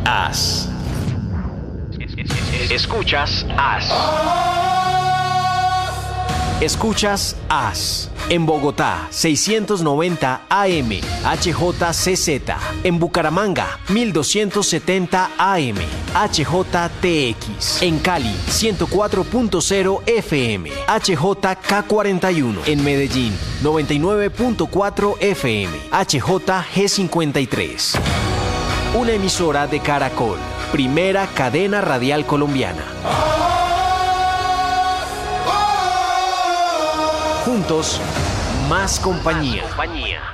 As. Escuchas As. Escuchas As. En Bogotá, 690 AM, HJCZ. En Bucaramanga, 1270 AM, HJTX. En Cali, 104.0 FM, HJK41. En Medellín, 99.4 FM, HJG53. Una emisora de Caracol, primera cadena radial colombiana. Juntos, más compañía.